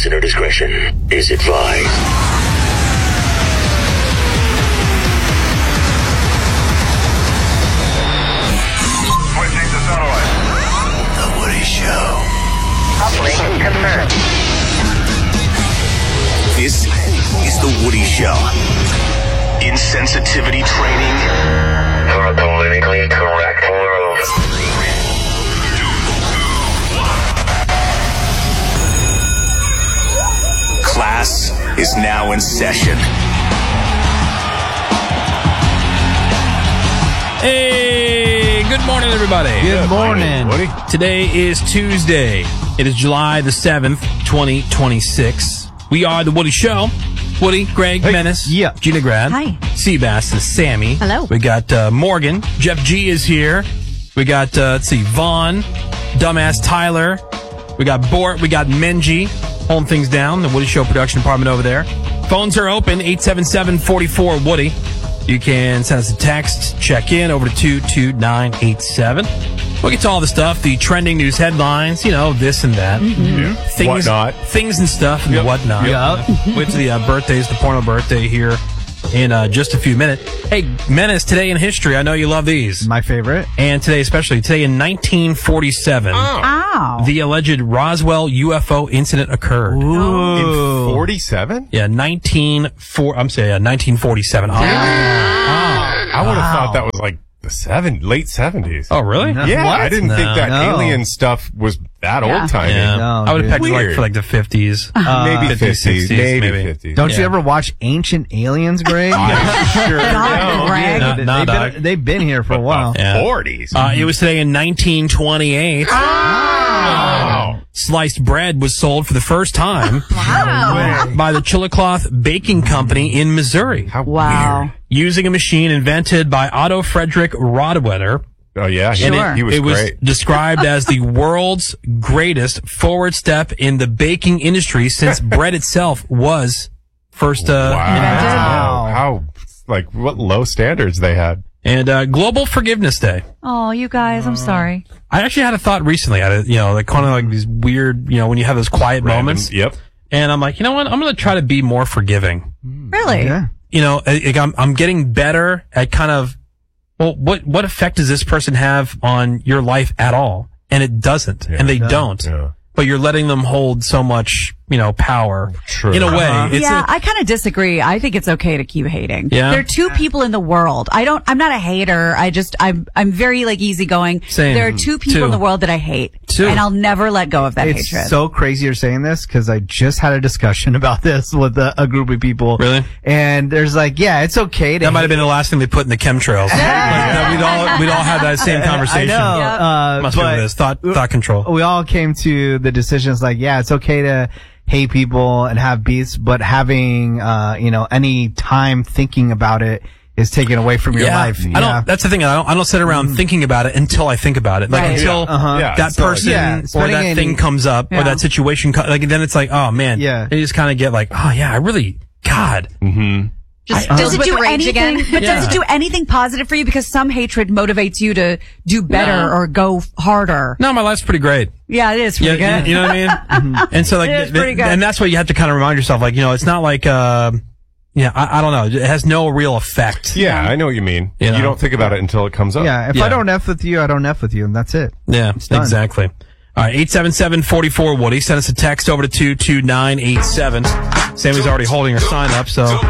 Listener discretion is advised. Switching to satellite. The Woody Show. Uplink confirmed. This is The Woody Show. Insensitivity training For a politically correct world. Class is now in session. Hey, good morning, everybody. Good morning. Woody. Today is Tuesday. It is July the 7th, 2026. We are The Woody Show. Woody, Greg, Menace, Yeah. Gina Grad, Hi. Seabass, and Sammy. Hello. We got Morgan. Jeff G is here. We got, Vaughn, Dumbass Tyler. We got Bort. We got Menji holding things down. The Woody Show production department over there. Phones are open, 877-44-WOODY. You can send us a text, check in over to 22987. We'll get to all the stuff, the trending news headlines, this and that. Things, Whatnot. Things and stuff and whatnot. Wait to the birthdays, the porno birthday here in just a few minutes. Hey, Menace, today in history, I know you love these. My favorite. And today especially, today in 1947, Ow. the alleged Roswell UFO incident occurred. In 47? Yeah, 1947. I would have thought that was like the late 70s. Oh, really? No. Yeah, What? I didn't think that No. alien stuff was that old timey. Yeah. No, I would have dude. pegged it Weird. for like the 50s. Maybe 50s, 50s, 60s, maybe maybe. 50s. Don't you Yeah. ever watch Ancient Aliens, Greg? Sure. God, Greg. No, no, dog. They've been here for a while. Yeah. 40s. It was today in 1928. Wow. Sliced bread was sold for the first time by the Chillicothe Baking Company in Missouri, How Wow. weird. using a machine invented by Otto Frederick Rodwetter. Oh, yeah. Sure. He was It was great. described as the world's greatest forward step in the baking industry since bread itself was first Wow. How, what low standards they had. And Global Forgiveness Day. Oh, you guys, I'm sorry. I actually had a thought recently. I had, kind of like these weird, when you have those quiet moments. Yep. And I'm like, you know what? I'm going to try to be more forgiving. Really? Yeah. I'm getting better at kind of, well, what effect does this person have on your life at all? And it doesn't. And they don't. Yeah. But you're letting them hold so much, power. True. In a way. It's Yeah, I kind of disagree. I think it's okay to keep hating. Yeah? There are two people in the world. I'm not a hater. I'm very easygoing. Same. There are two people in the world that I hate. Two. And I'll never let go of that It's hatred. so crazy you're saying this because I just had a discussion about this with a group of people. Really? And there's it's okay to that might have been the last thing they put in the chemtrails. We'd all had that same conversation. I know. Must be but this thought control. we all came to the decisions it's okay to hate people and have beefs, but having, any time thinking about it is taken away from your life. I don't. That's the thing. I don't sit around thinking about it until I think about it. Like Right. until Yeah, that it's not like- person or spending that thing comes up or Yeah. that situation. Then it's like, oh man. Yeah. You just kind of get like, oh yeah, I really, God. Just I- does it with do the rage anything? again? But Yeah. does it do anything positive for you? Because some hatred motivates you to do better or go harder. No, my life's pretty great. Yeah, it is pretty Yeah, good. you know what I mean? And so like, It is pretty good. and that's what you have to kind of remind yourself. Like, it's not like, I don't know. It has no real effect. Yeah, I know what you mean. You know? You don't think about it until it comes up. Yeah, if Yeah. I don't F with you, I don't F with you, and that's it. Yeah, done. exactly. All right, 877-44-WOODY. Send us a text over to 22987. Sammy's already holding her sign up, so